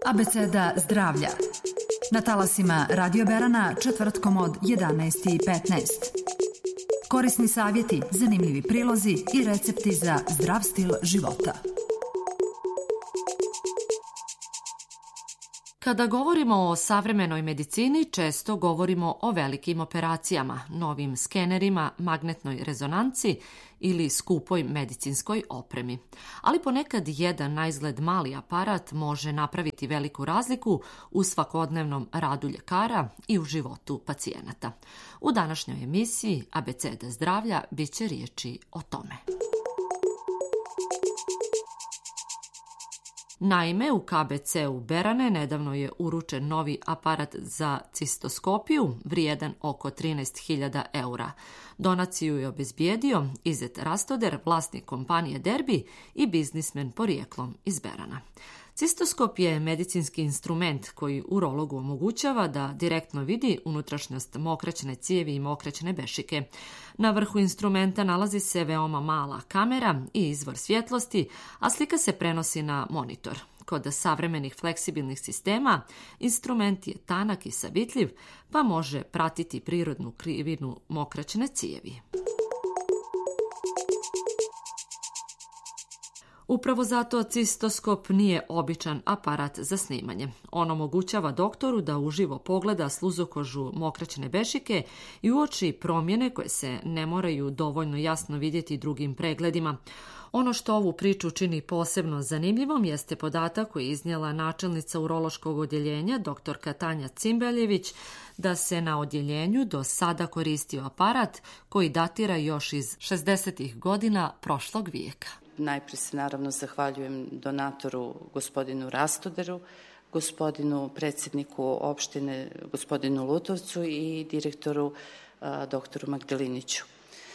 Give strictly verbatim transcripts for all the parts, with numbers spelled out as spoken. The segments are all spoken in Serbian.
Abeceda zdravlja. Na talasima Radio Berana četvrtkom od jedanaest i petnaest. Korisni savjeti, zanimljivi prilozi i recepti za zdrav stil života. Kada govorimo o savremenoj medicini, često govorimo o velikim operacijama, novim skenerima, magnetnoj rezonanci ili skupoj medicinskoj opremi. Ali ponekad jedan naizgled mali aparat može napraviti veliku razliku u svakodnevnom radu ljekara i u životu pacijenata. U današnjoj emisiji Abeceda zdravlja bit će riječi o tome. Naime, u K B C-u Berane nedavno je uručen novi aparat za cistoskopiju vrijedan oko trinaest hiljada eura. Donaciju je obezbijedio Izet Rastoder, vlasnik kompanije Derbi i biznismen porijeklom iz Berana. Cistoskop je medicinski instrument koji urologu omogućava da direktno vidi unutrašnjost mokraćne cijevi i mokraćne bešike. Na vrhu instrumenta nalazi se veoma mala kamera i izvor svjetlosti, a slika se prenosi na monitor. Kod savremenih fleksibilnih sistema instrument je tanak i savitljiv, pa može pratiti prirodnu krivinu mokraćne cijevi. Upravo zato cistoskop nije običan aparat za snimanje. On omogućava doktoru da uživo pogleda sluzokožu mokraćne bešike i uoči promjene koje se ne moraju dovoljno jasno vidjeti drugim pregledima. Ono što ovu priču čini posebno zanimljivom jeste podatak koji je iznijela načelnica urološkog odjeljenja doktorka Tanja Cimbeljević, da se na odjeljenju do sada koristio aparat koji datira još iz šezdesetih godina prošlog vijeka. Najprije se naravno zahvaljujem donatoru gospodinu Rastoderu, gospodinu predsjedniku opštine gospodinu Lutovcu i direktoru a, doktoru Magdaliniću.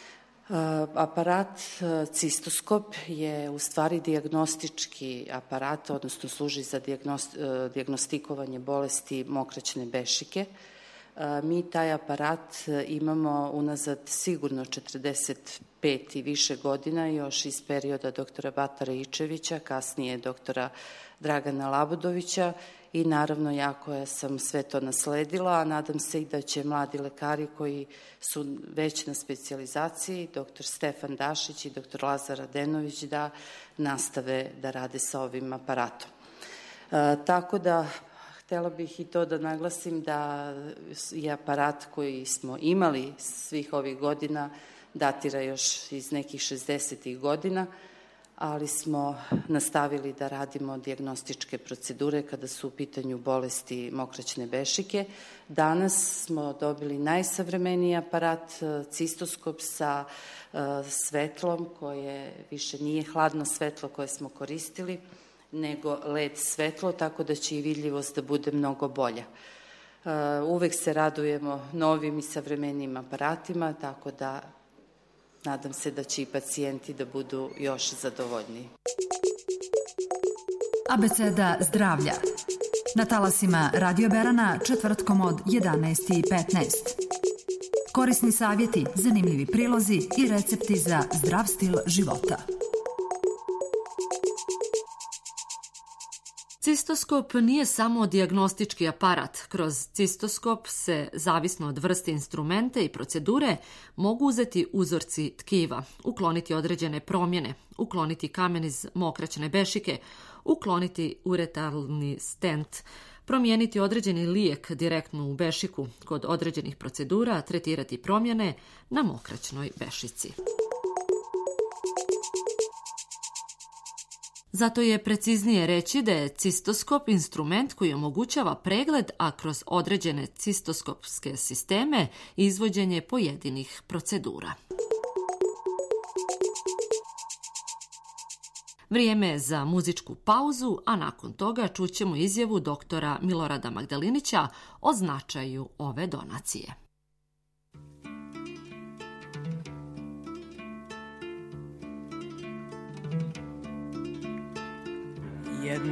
A, aparat a, cistoskop je u stvari dijagnostički aparat, odnosno služi za dijagnost, a, dijagnostikovanje bolesti mokraćne bešike. Mi taj aparat imamo unazad sigurno četrdeset pet i više godina, još iz perioda doktora Batara Ičevića, kasnije doktora Dragana Labudovića i naravno ja koja sam sve to nasledila, a nadam se i da će mladi lekari koji su već na specijalizaciji, doktor Stefan Dašić i doktor Lazar Radenović, da nastave da rade sa ovim aparatom. E, tako da htjela bih i to da naglasim da je aparat koji smo imali svih ovih godina datira još iz nekih šezdesetih godina, ali smo nastavili da radimo dijagnostičke procedure kada su u pitanju bolesti mokraćne bešike. Danas smo dobili najsavremeniji aparat, cistoskop sa uh, svetlom koje više nije hladno svetlo koje smo koristili, nego led svetlo, tako da će i vidljivost da bude mnogo bolja. Uh, uvek se radujemo novim i savremenim aparatima, tako da nadam se da će i pacijenti da budu još zadovoljniji. Abeceda zdravlja. Na talasima Radio Berana četvrtkom od jedanaest i petnaest. Korisni savjeti, zanimljivi prilozi i recepti za zdrav stil života. Cistoskop nije samo dijagnostički aparat. Kroz cistoskop se, zavisno od vrste instrumente i procedure, mogu uzeti uzorci tkiva, ukloniti određene promjene, ukloniti kamen iz mokraćne bešike, ukloniti uretarni stent, promijeniti određeni lijek direktno u bešiku, kod određenih procedura tretirati promjene na mokraćnoj bešici. Zato je preciznije reći da je cistoskop instrument koji omogućava pregled, a kroz određene cistoskopske sisteme izvođenje pojedinih procedura. Vrijeme je za muzičku pauzu, a nakon toga čućemo izjavu doktora Milorada Magdalinića o značaju ove donacije.